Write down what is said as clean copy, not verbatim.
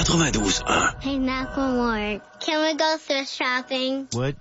92.1. Hey, Macklemore, can we go thrift shopping? What?